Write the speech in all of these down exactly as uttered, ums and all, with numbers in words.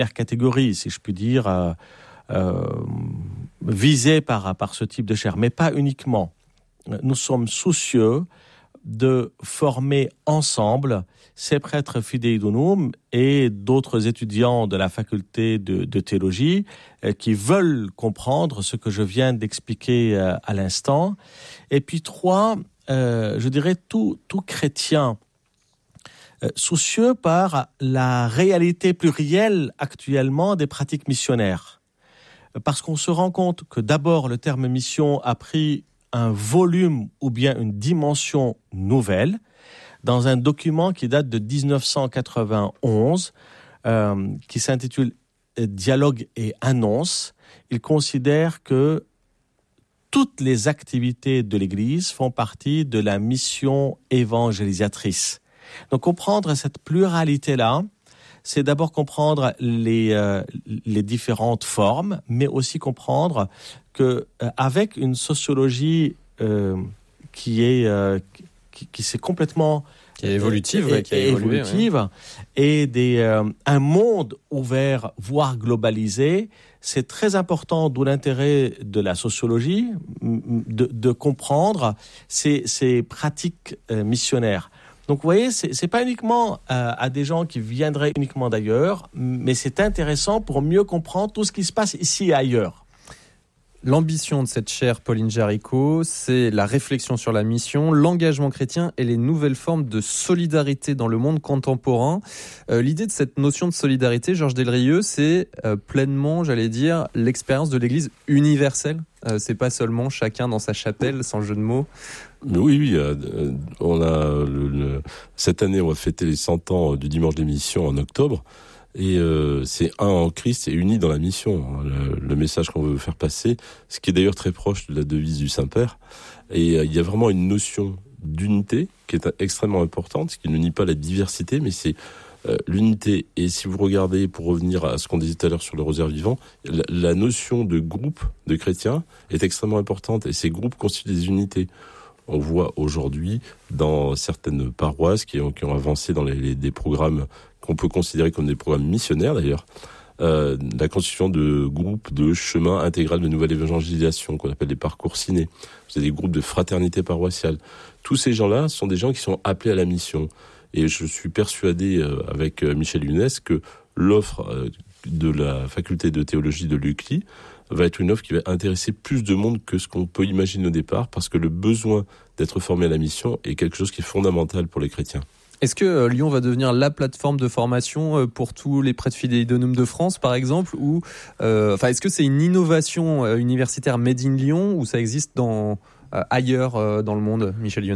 première catégorie, si je puis dire, euh, euh, visée par, par ce type de chaire, mais pas uniquement. Nous sommes soucieux de former ensemble ces prêtres fidei donum et d'autres étudiants de la faculté de, de théologie euh, qui veulent comprendre ce que je viens d'expliquer euh, à l'instant. Et puis trois, euh, je dirais tout, tout chrétien euh, soucieux par la réalité plurielle actuellement des pratiques missionnaires. Parce qu'on se rend compte que d'abord le terme mission a pris un volume ou bien une dimension nouvelle dans un document qui date de dix-neuf cent quatre-vingt-onze, euh, qui s'intitule « Dialogue et annonce ». Il considère que toutes les activités de l'Église font partie de la mission évangélisatrice. Donc comprendre cette pluralité-là, c'est d'abord comprendre les, euh, les différentes formes, mais aussi comprendre qu'avec euh, une sociologie euh, qui est euh, qui, qui s'est complètement qui est évolutive, euh, ouais, qui a évolué, évolutive ouais. et des euh, un monde ouvert, voire globalisé, c'est très important, d'où l'intérêt de la sociologie, de, de comprendre ces, ces pratiques euh, missionnaires. Donc vous voyez, c'est, c'est pas uniquement euh, à des gens qui viendraient uniquement d'ailleurs, mais c'est intéressant pour mieux comprendre tout ce qui se passe ici et ailleurs. L'ambition de cette chaire, Pauline Jaricot, c'est la réflexion sur la mission, l'engagement chrétien et les nouvelles formes de solidarité dans le monde contemporain. Euh, l'idée de cette notion de solidarité, Georges Delrieux, c'est euh, pleinement, j'allais dire, l'expérience de l'Église universelle. Euh, c'est pas seulement chacun dans sa chapelle, sans jeu de mots. Oui, oui, euh, on a le, le, cette année, on va fêter les cent ans du dimanche des missions en octobre. Et euh, c'est un en Christ et uni dans la mission, le, le message qu'on veut faire passer, ce qui est d'ailleurs très proche de la devise du Saint-Père. Et euh, il y a vraiment une notion d'unité qui est extrêmement importante, ce qui ne nie pas la diversité, mais c'est euh, l'unité. Et si vous regardez, pour revenir à ce qu'on disait tout à l'heure sur le rosaire vivant, la, la notion de groupe de chrétiens est extrêmement importante, et ces groupes constituent des unités. On voit aujourd'hui dans certaines paroisses qui ont, qui ont avancé dans les, les, des programmes qu'on peut considérer comme des programmes missionnaires d'ailleurs, euh, la constitution de groupes de chemin intégral de nouvelle évangélisation qu'on appelle des parcours ciné. C'est des groupes de fraternité paroissiale. Tous ces gens-là sont des gens qui sont appelés à la mission. Et je suis persuadé euh, avec euh, Michel Younes que l'offre euh, de la faculté de théologie de l'U C L I va être une offre qui va intéresser plus de monde que ce qu'on peut imaginer au départ, parce que le besoin d'être formé à la mission est quelque chose qui est fondamental pour les chrétiens. Est-ce que euh, Lyon va devenir la plateforme de formation euh, pour tous les prêtres fidei donum de France, par exemple, ou euh, enfin, est-ce que c'est une innovation euh, universitaire made in Lyon, ou ça existe dans, euh, ailleurs euh, dans le monde, Michel Younes ?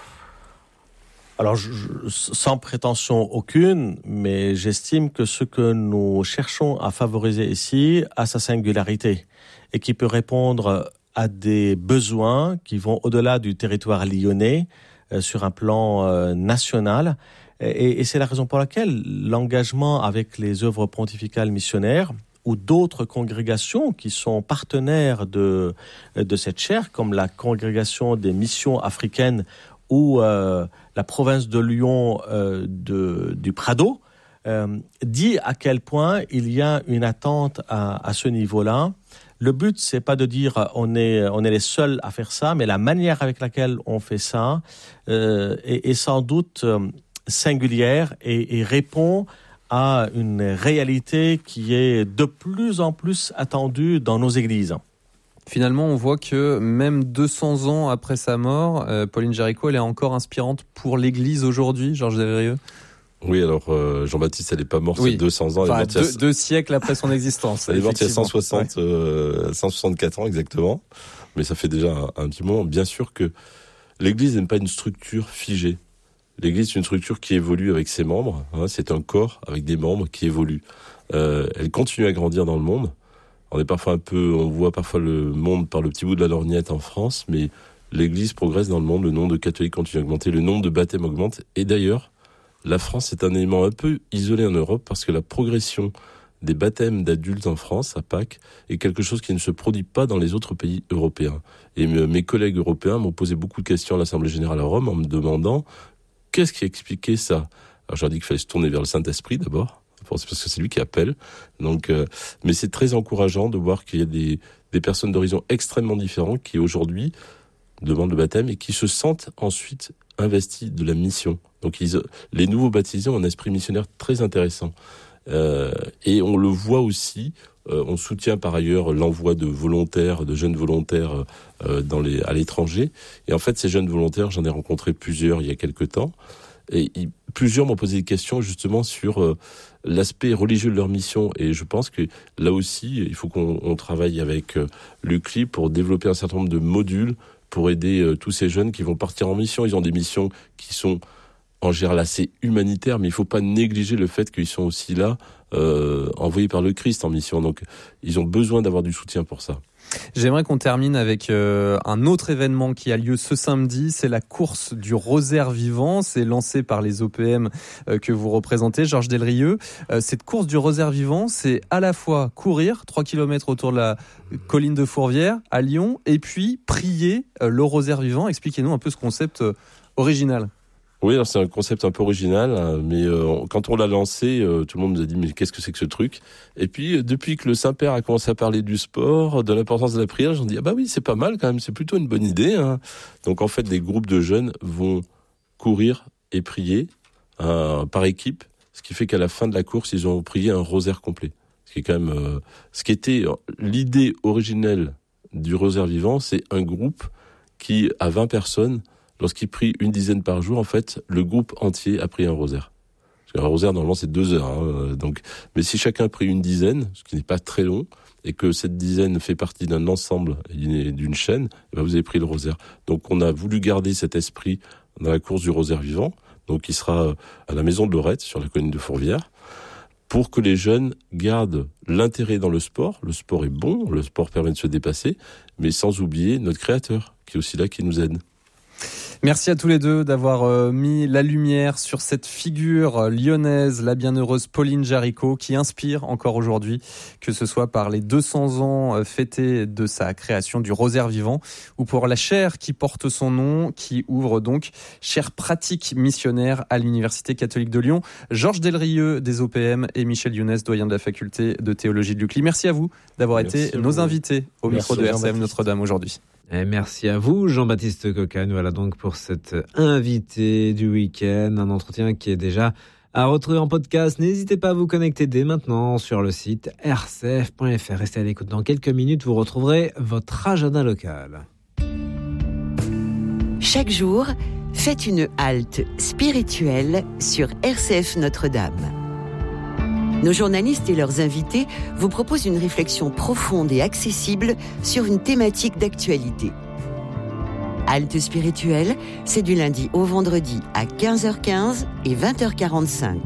Alors, je, je, sans prétention aucune, mais j'estime que ce que nous cherchons à favoriser ici a sa singularité et qui peut répondre à des besoins qui vont au-delà du territoire lyonnais, euh, sur un plan euh, national. Et, et c'est la raison pour laquelle l'engagement avec les œuvres pontificales missionnaires ou d'autres congrégations qui sont partenaires de, de cette chaire, comme la congrégation des missions africaines ou euh, la province de Lyon euh, de, du Prado, euh, dit à quel point il y a une attente à, à ce niveau-là. Le but, c'est pas de dire on est, on est les seuls à faire ça, mais la manière avec laquelle on fait ça euh, est, est sans doute singulière et, et répond à une réalité qui est de plus en plus attendue dans nos églises. Finalement, on voit que même deux cents ans après sa mort, euh, Pauline Jaricot, elle est encore inspirante pour l'Église aujourd'hui, Georges Delrieux. Oui, alors euh, Jean-Baptiste, elle n'est pas morte oui. il y a deux cents ans. Enfin, elle est morte deux, a... deux siècles après son existence. Elle est morte il y a cent soixante, ouais. euh, cent soixante-quatre ans exactement, mais ça fait déjà un, un petit moment. Bien sûr que l'Église n'est pas une structure figée. L'Église est une structure qui évolue avec ses membres. Hein, c'est un corps avec des membres qui évoluent. Euh, elle continue à grandir dans le monde. On est parfois un peu, on voit parfois le monde par le petit bout de la lorgnette en France, mais l'Église progresse dans le monde. Le nombre de catholiques continue à augmenter, le nombre de baptêmes augmente. Et d'ailleurs, la France est un élément un peu isolé en Europe parce que la progression des baptêmes d'adultes en France, à Pâques, est quelque chose qui ne se produit pas dans les autres pays européens. Et mes collègues européens m'ont posé beaucoup de questions à l'Assemblée Générale à Rome en me demandant qu'est-ce qui expliquait ça. Alors je leur ai dit qu'il fallait se tourner vers le Saint-Esprit d'abord, parce que c'est lui qui appelle. Donc, euh, mais c'est très encourageant de voir qu'il y a des, des personnes d'horizons extrêmement différents qui aujourd'hui demandent le baptême et qui se sentent ensuite investis de la mission. Donc ils, les nouveaux baptisés ont un esprit missionnaire très intéressant. Euh, et on le voit aussi, euh, on soutient par ailleurs l'envoi de volontaires, de jeunes volontaires euh, dans les, à l'étranger. Et en fait, ces jeunes volontaires, j'en ai rencontré plusieurs il y a quelque temps. Et ils, plusieurs m'ont posé des questions justement sur euh, l'aspect religieux de leur mission. Et je pense que là aussi, il faut qu'on on travaille avec euh, l'U C L I pour développer un certain nombre de modules pour aider euh, tous ces jeunes qui vont partir en mission. Ils ont des missions qui sont en général assez humanitaires, mais il ne faut pas négliger le fait qu'ils sont aussi là, euh, envoyés par le Christ en mission. Donc, ils ont besoin d'avoir du soutien pour ça. J'aimerais qu'on termine avec euh, un autre événement qui a lieu ce samedi, c'est la course du Rosaire Vivant, c'est lancé par les O P M euh, que vous représentez, Georges Delrieux. Euh, cette course du Rosaire Vivant, c'est à la fois courir trois kilomètres autour de la colline de Fourvière à Lyon, et puis prier euh, le Rosaire Vivant. Expliquez-nous un peu ce concept euh, original. Oui, alors c'est un concept un peu original, hein, mais euh, quand on l'a lancé, euh, tout le monde nous a dit mais qu'est-ce que c'est que ce truc ? Et puis euh, depuis que le Saint-Père a commencé à parler du sport, de l'importance de la prière, j'en dis ah bah oui, c'est pas mal quand même, c'est plutôt une bonne idée. Hein. Donc en fait, des groupes de jeunes vont courir et prier euh, par équipe, ce qui fait qu'à la fin de la course, ils ont prié un rosaire complet. Ce qui est quand même, euh, ce qui était l'idée originelle du Rosaire Vivant, c'est un groupe qui a vingt personnes. Lorsqu'il prie une dizaine par jour, en fait, le groupe entier a prié un rosaire. Parce qu'un rosaire, normalement, c'est deux heures. Hein, donc, mais si chacun prie une dizaine, ce qui n'est pas très long, et que cette dizaine fait partie d'un ensemble, d'une chaîne, ben vous avez pris le rosaire. Donc, on a voulu garder cet esprit dans la course du Rosaire Vivant, donc il sera à la maison de Lorette, sur la colline de Fourvière, pour que les jeunes gardent l'intérêt dans le sport. Le sport est bon, le sport permet de se dépasser, mais sans oublier notre Créateur, qui est aussi là, qui nous aide. Merci à tous les deux d'avoir euh, mis la lumière sur cette figure euh, lyonnaise, la bienheureuse Pauline Jaricot, qui inspire encore aujourd'hui, que ce soit par les deux cents ans euh, fêtés de sa création du Rosaire Vivant, ou pour la chaire qui porte son nom, qui ouvre donc chaire pratique missionnaire à l'Université catholique de Lyon. Georges Delrieux des O P M et Michel Younes, doyen de la faculté de théologie de l'U C L I. Merci à vous d'avoir Merci été nos invités au Merci micro de R C F Notre-Dame aujourd'hui. Et merci à vous, Jean-Baptiste Cocagne. Voilà donc pour cet invité du week-end, un entretien qui est déjà à retrouver en podcast. N'hésitez pas à vous connecter dès maintenant sur le site r c f point f r. Restez à l'écoute. Dans quelques minutes, vous retrouverez votre agenda local. Chaque jour, faites une halte spirituelle sur R C F Notre-Dame. Nos journalistes et leurs invités vous proposent une réflexion profonde et accessible sur une thématique d'actualité. Halte spirituelle, c'est du lundi au vendredi à quinze heures quinze et vingt heures quarante-cinq.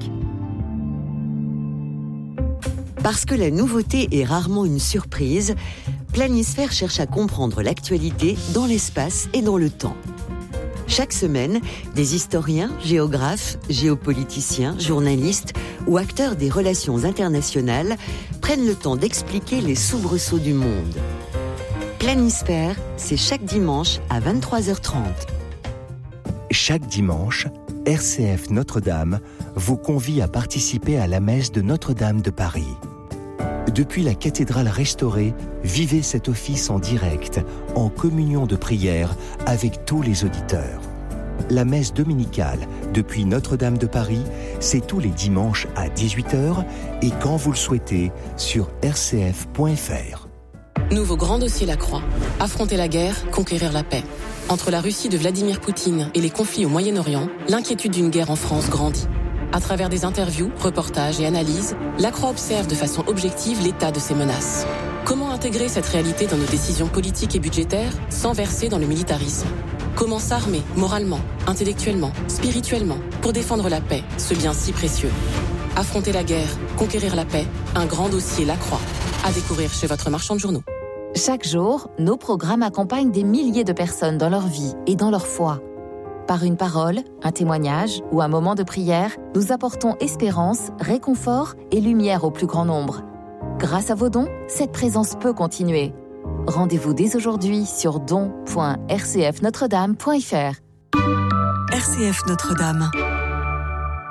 Parce que la nouveauté est rarement une surprise, Planisphère cherche à comprendre l'actualité dans l'espace et dans le temps. Chaque semaine, des historiens, géographes, géopoliticiens, journalistes ou acteurs des relations internationales prennent le temps d'expliquer les soubresauts du monde. Planisphère, c'est chaque dimanche à vingt-trois heures trente. Chaque dimanche, R C F Notre-Dame vous convie à participer à la messe de Notre-Dame de Paris. Depuis la cathédrale restaurée, vivez cet office en direct, en communion de prière avec tous les auditeurs. La messe dominicale depuis Notre-Dame de Paris, c'est tous les dimanches à dix-huit heures et quand vous le souhaitez sur r c f point f r. Nouveau grand dossier La Croix. Affronter la guerre, conquérir la paix. Entre la Russie de Vladimir Poutine et les conflits au Moyen-Orient, l'inquiétude d'une guerre en France grandit. À travers des interviews, reportages et analyses, La Croix observe de façon objective l'état de ces menaces. Comment intégrer cette réalité dans nos décisions politiques et budgétaires sans verser dans le militarisme ? Comment s'armer moralement, intellectuellement, spirituellement pour défendre la paix, ce bien si précieux ? Affronter la guerre, conquérir la paix, un grand dossier La Croix. À découvrir chez votre marchand de journaux. Chaque jour, nos programmes accompagnent des milliers de personnes dans leur vie et dans leur foi. Par une parole, un témoignage ou un moment de prière, nous apportons espérance, réconfort et lumière au plus grand nombre. Grâce à vos dons, cette présence peut continuer. Rendez-vous dès aujourd'hui sur don point r c f notre dame point f r. R C F Notre-Dame.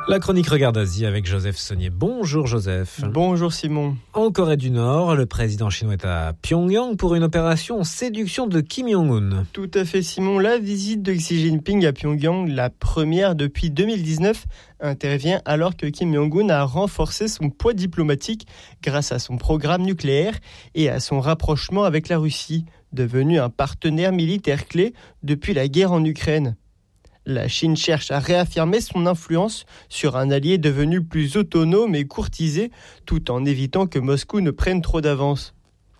La chronique Regard d'Asie avec Joseph Saunier. Bonjour Joseph. Bonjour Simon. En Corée du Nord, le président chinois est à Pyongyang pour une opération séduction de Kim Jong-un. Tout à fait Simon. La visite de Xi Jinping à Pyongyang, la première depuis deux mille dix-neuf, intervient alors que Kim Jong-un a renforcé son poids diplomatique grâce à son programme nucléaire et à son rapprochement avec la Russie, devenu un partenaire militaire clé depuis la guerre en Ukraine. La Chine cherche à réaffirmer son influence sur un allié devenu plus autonome et courtisé, tout en évitant que Moscou ne prenne trop d'avance.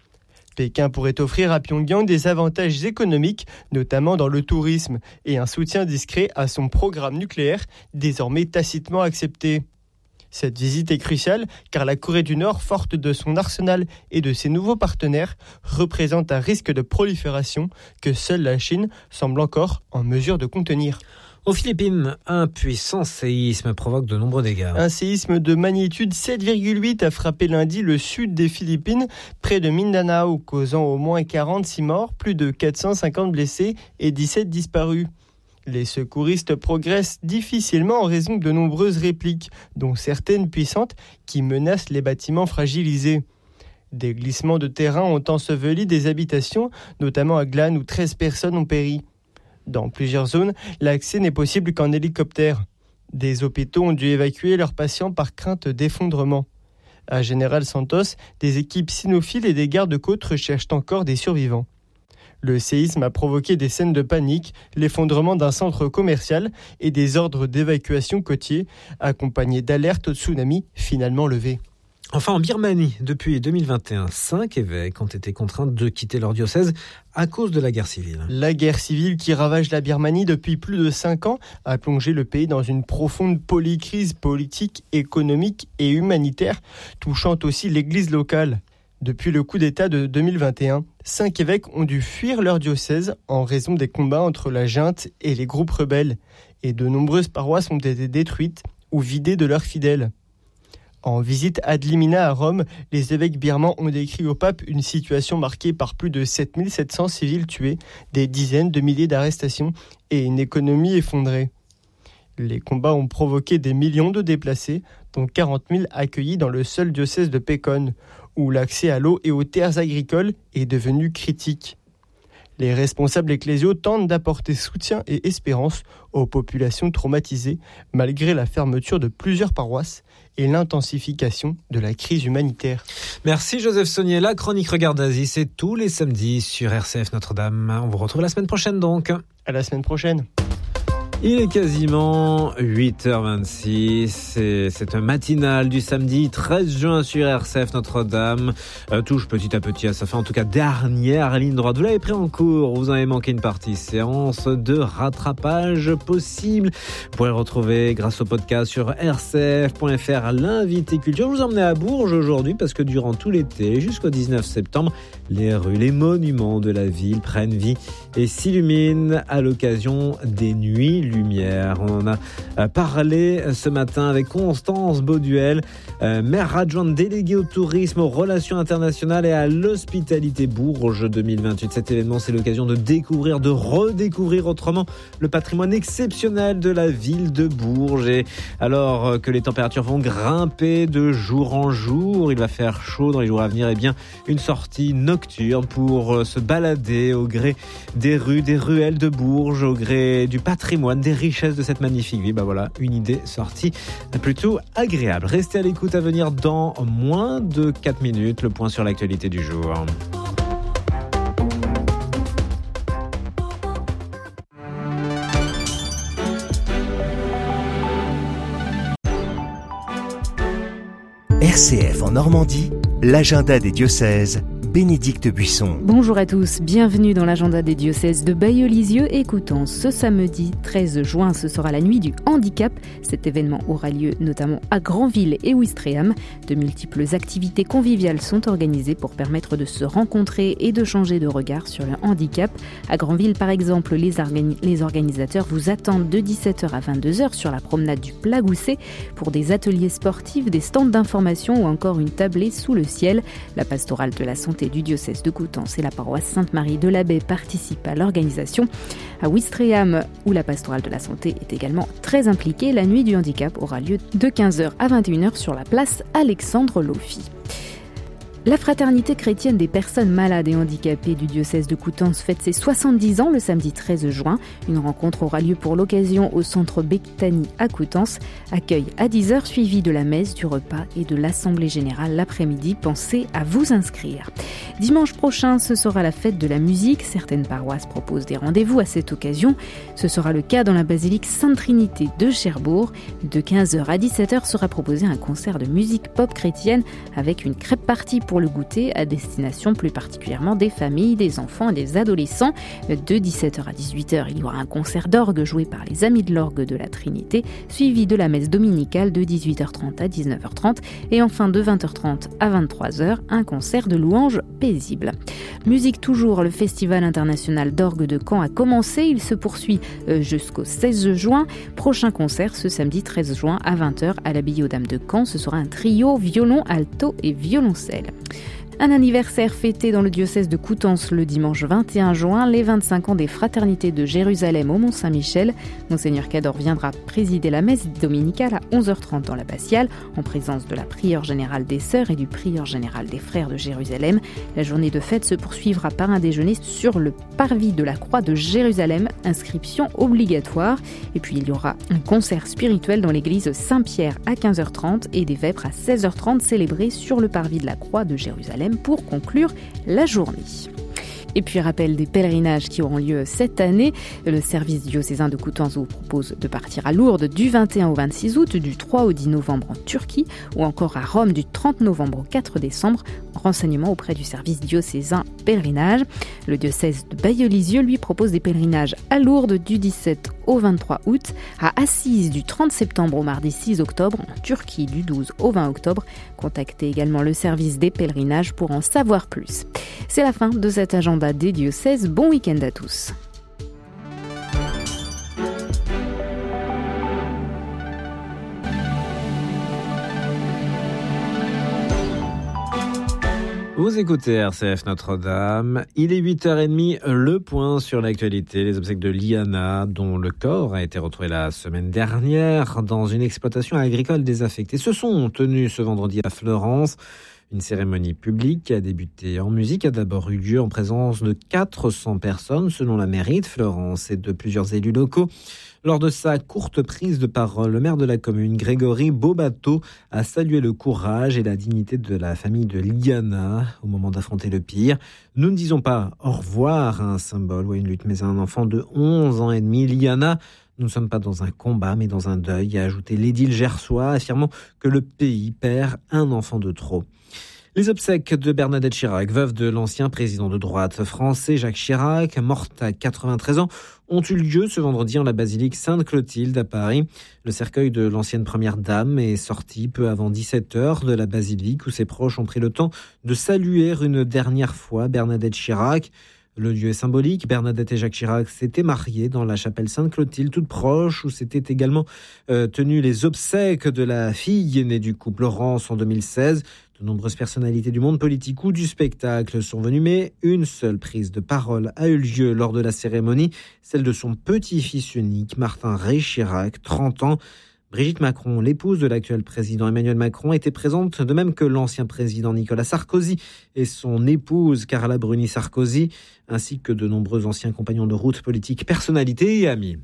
Pékin pourrait offrir à Pyongyang des avantages économiques, notamment dans le tourisme, et un soutien discret à son programme nucléaire, désormais tacitement accepté. Cette visite est cruciale car la Corée du Nord, forte de son arsenal et de ses nouveaux partenaires, représente un risque de prolifération que seule la Chine semble encore en mesure de contenir. Aux Philippines, un puissant séisme provoque de nombreux dégâts. Un séisme de magnitude sept virgule huit a frappé lundi le sud des Philippines, près de Mindanao, causant au moins quarante-six morts, plus de quatre cent cinquante blessés et dix-sept disparus. Les secouristes progressent difficilement en raison de nombreuses répliques, dont certaines puissantes qui menacent les bâtiments fragilisés. Des glissements de terrain ont enseveli des habitations, notamment à Glan où treize personnes ont péri. Dans plusieurs zones, l'accès n'est possible qu'en hélicoptère. Des hôpitaux ont dû évacuer leurs patients par crainte d'effondrement. À General Santos, des équipes cynophiles et des gardes-côtes recherchent encore des survivants. Le séisme a provoqué des scènes de panique, l'effondrement d'un centre commercial et des ordres d'évacuation côtiers, accompagnés d'alertes au tsunami finalement levées. Enfin, en Birmanie, depuis deux mille vingt et un, cinq évêques ont été contraints de quitter leur diocèse à cause de la guerre civile. La guerre civile qui ravage la Birmanie depuis plus de cinq ans a plongé le pays dans une profonde polycrise politique, économique et humanitaire, touchant aussi l'église locale. Depuis le coup d'État de deux mille vingt et un, cinq évêques ont dû fuir leur diocèse en raison des combats entre la junte et les groupes rebelles. Et de nombreuses paroisses ont été détruites ou vidées de leurs fidèles. En visite ad limina à Rome, les évêques birmans ont décrit au pape une situation marquée par plus de sept mille sept cents civils tués, des dizaines de milliers d'arrestations et une économie effondrée. Les combats ont provoqué des millions de déplacés, dont quarante mille accueillis dans le seul diocèse de Pékon, où l'accès à l'eau et aux terres agricoles est devenu critique. Les responsables ecclésiaux tentent d'apporter soutien et espérance aux populations traumatisées, malgré la fermeture de plusieurs paroisses et l'intensification de la crise humanitaire. Merci Joseph Saunier. La chronique Regard d'Asie, c'est tous les samedis sur R C F Notre-Dame. On vous retrouve la semaine prochaine donc. À la semaine prochaine. Il est quasiment huit heures vingt-six et c'est un matinal du samedi treize juin sur R C F Notre-Dame. Euh, touche petit à petit à sa fin, en tout cas dernière ligne droite. Vous l'avez pris en cours, vous avez manqué une partie. Séance de rattrapage possible. Vous pourrez le retrouver grâce au podcast sur r c f point f r. L'invité culture. Je vous emmenez à Bourges aujourd'hui parce que durant tout l'été jusqu'au dix-neuf septembre, les rues, les monuments de la ville prennent vie et s'illuminent à l'occasion des nuits lumière. On en a parlé ce matin avec Constance Bauduel, euh, maire adjointe déléguée au tourisme, aux relations internationales et à l'hospitalité Bourges deux mille vingt-huit. Cet événement, c'est l'occasion de découvrir, de redécouvrir autrement le patrimoine exceptionnel de la ville de Bourges. Et alors que les températures vont grimper de jour en jour, il va faire chaud dans les jours à venir, et bien une sortie nocturne pour se balader au gré des rues, des ruelles de Bourges, au gré du patrimoine, des richesses de cette magnifique ville. Bah voilà, une idée sortie plutôt agréable. Restez à l'écoute, à venir dans moins de quatre minutes, le point sur l'actualité du jour. R C F en Normandie, l'agenda des diocèses. Bénédicte Buisson. Bonjour à tous, bienvenue dans l'agenda des diocèses de Bailleul-Lisieux. Écoutons, ce samedi treize juin, ce sera la nuit du handicap. Cet événement aura lieu notamment à Granville et Ouistreham. De multiples activités conviviales sont organisées pour permettre de se rencontrer et de changer de regard sur le handicap. À Granville, par exemple, les, organi- les organisateurs vous attendent de dix-sept heures à vingt-deux heures sur la promenade du Plagousset pour des ateliers sportifs, des stands d'information ou encore une tablée sous le ciel. La pastorale de la santé faculté du diocèse de Coutances et la paroisse Sainte-Marie de la Baie participent à l'organisation. À Ouistreham, où la pastorale de la santé est également très impliquée, la nuit du handicap aura lieu de quinze heures à vingt et une heures sur la place Alexandre Lofi. La Fraternité chrétienne des personnes malades et handicapées du diocèse de Coutances fête ses soixante-dix ans le samedi treize juin. Une rencontre aura lieu pour l'occasion au centre Bethany à Coutances. Accueil à dix heures suivi de la messe, du repas et de l'assemblée générale l'après-midi. Pensez à vous inscrire. Dimanche prochain, ce sera la fête de la musique. Certaines paroisses proposent des rendez-vous à cette occasion. Ce sera le cas dans la basilique Sainte-Trinité de Cherbourg. De quinze heures à dix-sept heures sera proposé un concert de musique pop chrétienne avec une crêpe partie pour le goûter à destination plus particulièrement des familles, des enfants et des adolescents. De dix-sept heures à dix-huit heures, il y aura un concert d'orgue joué par les Amis de l'Orgue de la Trinité, suivi de la messe dominicale de dix-huit heures trente à dix-neuf heures trente et enfin de vingt heures trente à vingt-trois heures, un concert de louanges paisible. Musique toujours, le Festival international d'orgue de Caen a commencé, il se poursuit jusqu'au seize juin. Prochain concert ce samedi treize juin à vingt heures à l'Abbaye aux Dames de Caen, ce sera un trio violon, alto et violoncelle. Un anniversaire fêté dans le diocèse de Coutances le dimanche vingt et un juin, les vingt-cinq ans des Fraternités de Jérusalem au Mont-Saint-Michel. Monseigneur Cador viendra présider la messe dominicale à onze heures trente dans l'abbatiale, en présence de la prieure générale des Sœurs et du prieur général des Frères de Jérusalem. La journée de fête se poursuivra par un déjeuner sur le parvis de la Croix de Jérusalem, inscription obligatoire. Et puis il y aura un concert spirituel dans l'église Saint-Pierre à quinze heures trente et des vêpres à seize heures trente célébrés sur le parvis de la Croix de Jérusalem pour conclure la journée. Et puis rappel des pèlerinages qui auront lieu cette année. Le service diocésain de Coutances vous propose de partir à Lourdes du vingt et un au vingt-six août, du trois au dix novembre en Turquie ou encore à Rome du trente novembre au quatre décembre. Renseignements auprès du service diocésain pèlerinage. Le diocèse de Bailleul-Lisieux lui propose des pèlerinages à Lourdes du dix-sept au vingt-trois août, à Assise du trente septembre au mardi six octobre, en Turquie du douze au vingt octobre. Contactez également le service des pèlerinages pour en savoir plus. C'est la fin de cet agenda des diocèses. Bon week-end à tous. Vous écoutez R C F Notre-Dame. Il est huit heures trente, le point sur l'actualité. Les obsèques de Liana, dont le corps a été retrouvé la semaine dernière dans une exploitation agricole désaffectée, se sont tenues ce vendredi à Fleurance. Une cérémonie publique qui a débuté en musique a d'abord eu lieu en présence de quatre cents personnes, selon la mairie de Fleurance et de plusieurs élus locaux. Lors de sa courte prise de parole, le maire de la commune, Grégory Beaubateau, a salué le courage et la dignité de la famille de Liana au moment d'affronter le pire. Nous ne disons pas au revoir à un symbole ou à une lutte, mais à un enfant de onze ans et demi, Liana. Nous ne sommes pas dans un combat, mais dans un deuil, a ajouté l'édile gersois, affirmant que le pays perd un enfant de trop. Les obsèques de Bernadette Chirac, veuve de l'ancien président de droite français Jacques Chirac, morte à quatre-vingt-treize ans, ont eu lieu ce vendredi en la basilique Sainte-Clotilde à Paris. Le cercueil de l'ancienne première dame est sorti peu avant dix-sept heures de la basilique où ses proches ont pris le temps de saluer une dernière fois Bernadette Chirac. Le lieu est symbolique. Bernadette et Jacques Chirac s'étaient mariés dans la chapelle Sainte-Clotilde, toute proche, où s'étaient également euh, tenues les obsèques de la fille aînée du couple, Laurence, en deux mille seize. De nombreuses personnalités du monde politique ou du spectacle sont venues, mais une seule prise de parole a eu lieu lors de la cérémonie, celle de son petit-fils unique, Martin Rey Chirac, trente ans. Brigitte Macron, l'épouse de l'actuel président Emmanuel Macron, était présente, de même que l'ancien président Nicolas Sarkozy et son épouse Carla Bruni Sarkozy, ainsi que de nombreux anciens compagnons de route, politiques, personnalités et amis.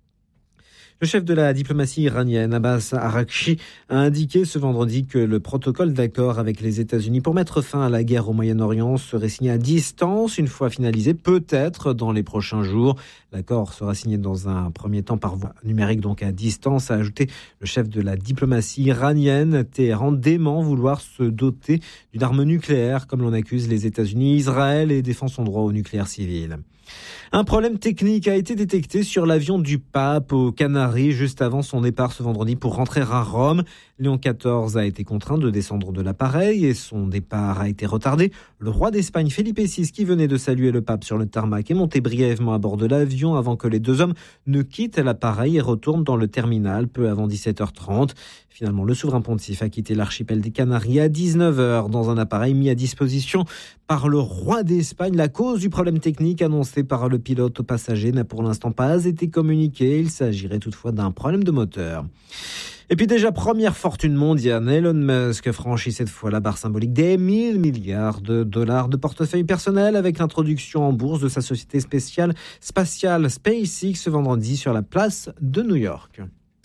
Le chef de la diplomatie iranienne, Abbas Araghchi, a indiqué ce vendredi que le protocole d'accord avec les États-Unis pour mettre fin à la guerre au Moyen-Orient serait signé à distance, une fois finalisé, peut-être dans les prochains jours. L'accord sera signé dans un premier temps par voie numérique, donc à distance, a ajouté le chef de la diplomatie iranienne. Téhéran dément vouloir se doter d'une arme nucléaire, comme l'on accuse les États-Unis. Israël et défend son droit au nucléaire civil. Un problème technique a été détecté sur l'avion du pape aux Canaries juste avant son départ ce vendredi pour rentrer à Rome. Léon quatorze a été contraint de descendre de l'appareil et son départ a été retardé. Le roi d'Espagne, Felipe six, qui venait de saluer le pape sur le tarmac, est monté brièvement à bord de l'avion avant que les deux hommes ne quittent l'appareil et retournent dans le terminal peu avant dix-sept heures trente. Finalement, le souverain pontife a quitté l'archipel des Canaries à dix-neuf heures dans un appareil mis à disposition par le roi d'Espagne. La cause du problème technique annoncé par le pilote aux passagers n'a pour l'instant pas été communiquée. Il s'agirait toutefois d'un problème de moteur. Et puis déjà, première fortune mondiale, Elon Musk franchit cette fois la barre symbolique des mille milliards de dollars de portefeuille personnel avec l'introduction en bourse de sa société spéciale spatiale SpaceX ce vendredi sur la place de New York.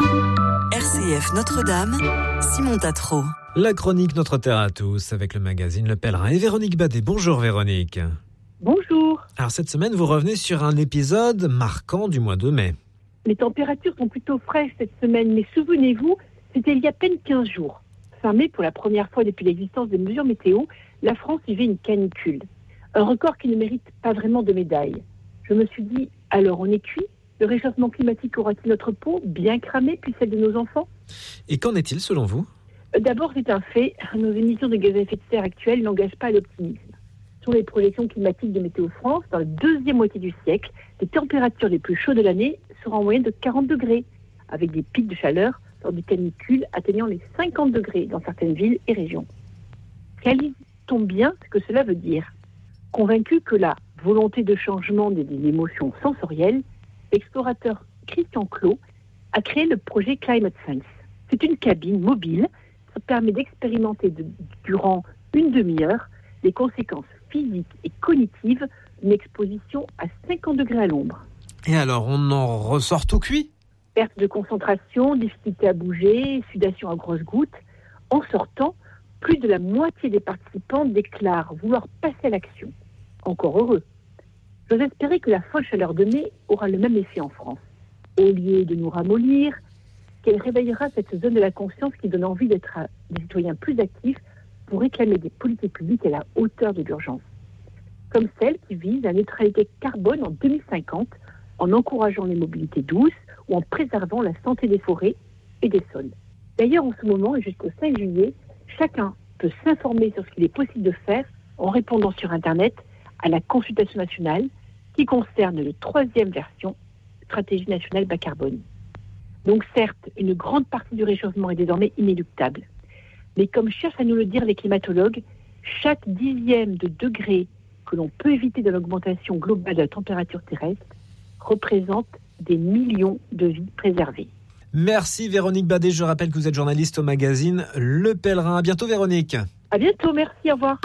R C F Notre-Dame, Simon Tatro. La chronique Notre Terre à tous avec le magazine Le Pèlerin et Véronique Badet. Bonjour Véronique. Bonjour. Alors cette semaine, vous revenez sur un épisode marquant du mois de mai. Les températures sont plutôt fraîches cette semaine, mais souvenez-vous, c'était il y a à peine quinze jours. Fin mai, pour la première fois depuis l'existence des mesures météo, la France vivait une canicule. Un record qui ne mérite pas vraiment de médaille. Je me suis dit, alors on est cuit ? Le réchauffement climatique aura-t-il notre peau bien cramée, puis celle de nos enfants ? Et qu'en est-il selon vous ? D'abord, c'est un fait, nos émissions de gaz à effet de serre actuelles n'engagent pas à l'optimisme. Sur les projections climatiques de Météo France, dans la deuxième moitié du siècle, les températures les plus chaudes de l'année seront en moyenne de quarante degrés, avec des pics de chaleur lors des canicules atteignant les cinquante degrés dans certaines villes et régions. Réalise-t-on bien ce que cela veut dire ? Convaincu que la volonté de changement des, des émotions sensorielles, l'explorateur Christian Clot a créé le projet Climate Sense. C'est une cabine mobile qui permet d'expérimenter de, durant une demi-heure les conséquences physiques et cognitives d'une exposition à cinquante degrés à l'ombre. Et alors, on en ressort tout cuit ? Perte de concentration, difficulté à bouger, sudation à grosses gouttes. En sortant, plus de la moitié des participants déclarent vouloir passer à l'action. Encore heureux. J'ose espérer que la folle chaleur de mai aura le même effet en France. Au lieu de nous ramollir, qu'elle réveillera cette zone de la conscience qui donne envie d'être des citoyens plus actifs pour réclamer des politiques publiques à la hauteur de l'urgence. Comme celle qui vise la neutralité carbone en deux mille cinquante, en encourageant les mobilités douces ou en préservant la santé des forêts et des sols. D'ailleurs, en ce moment et jusqu'au cinq juillet, chacun peut s'informer sur ce qu'il est possible de faire en répondant sur Internet à la consultation nationale qui concerne la troisième version Stratégie nationale bas carbone. Donc certes, une grande partie du réchauffement est désormais inéluctable. Mais comme cherchent à nous le dire les climatologues, chaque dixième de degré que l'on peut éviter de l'augmentation globale de la température terrestre représente des millions de vies préservées. Merci Véronique Badet. Je rappelle que vous êtes journaliste au magazine Le Pèlerin. À bientôt Véronique. À bientôt, merci, au revoir.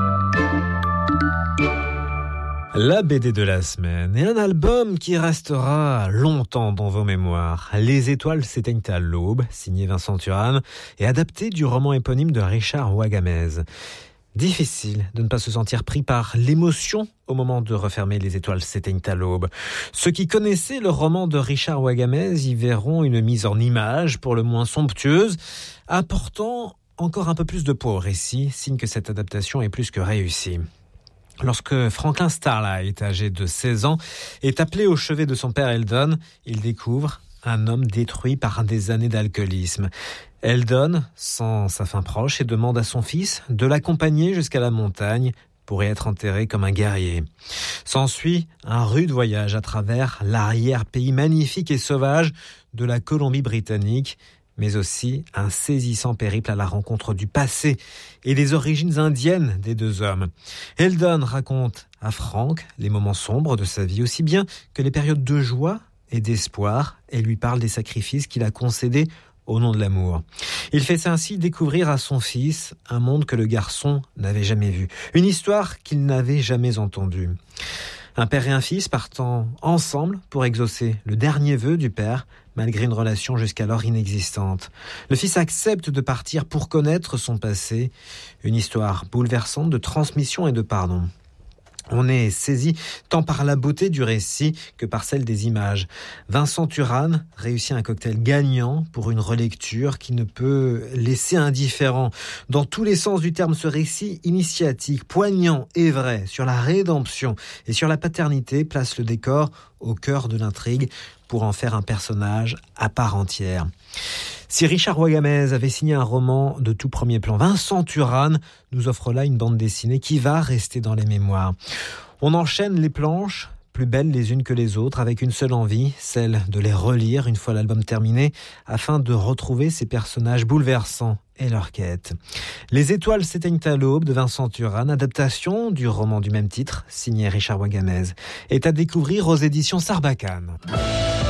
La B D de la semaine et un album qui restera longtemps dans vos mémoires. Les étoiles s'éteignent à l'aube, signé Vincent Turane et adapté du roman éponyme de Richard Wagamese. Difficile de ne pas se sentir pris par l'émotion au moment de refermer Les étoiles s'éteignent à l'aube. Ceux qui connaissaient le roman de Richard Wagamese y verront une mise en image pour le moins somptueuse, apportant encore un peu plus de poids au récit, signe que cette adaptation est plus que réussie. Lorsque Franklin Starlight, âgé de seize ans, est appelé au chevet de son père Eldon, il découvre un homme détruit par des années d'alcoolisme. Eldon sent sa fin proche et demande à son fils de l'accompagner jusqu'à la montagne pour y être enterré comme un guerrier. S'ensuit un rude voyage à travers l'arrière-pays magnifique et sauvage de la Colombie-Britannique, mais aussi un saisissant périple à la rencontre du passé et des origines indiennes des deux hommes. Eldon raconte à Frank les moments sombres de sa vie, aussi bien que les périodes de joie et d'espoir, et lui parle des sacrifices qu'il a concédés au nom de l'amour. Il fait ainsi découvrir à son fils un monde que le garçon n'avait jamais vu, une histoire qu'il n'avait jamais entendue. Un père et un fils partant ensemble pour exaucer le dernier vœu du père, malgré une relation jusqu'alors inexistante. Le fils accepte de partir pour connaître son passé, une histoire bouleversante de transmission et de pardon. On est saisi tant par la beauté du récit que par celle des images. Vincent Turane réussit un cocktail gagnant pour une relecture qui ne peut laisser indifférent. Dans tous les sens du terme, ce récit initiatique, poignant et vrai, sur la rédemption et sur la paternité, place le décor au cœur de l'intrigue pour en faire un personnage à part entière. Si Richard Wagamez avait signé un roman de tout premier plan, Vincent Turane nous offre là une bande dessinée qui va rester dans les mémoires. On enchaîne les planches, plus belles les unes que les autres, avec une seule envie, celle de les relire une fois l'album terminé, afin de retrouver ces personnages bouleversants et leur quête. Les étoiles s'éteignent à l'aube de Vincent Turane, adaptation du roman du même titre, signé Richard Wagamez, est à découvrir aux éditions Sarbacane.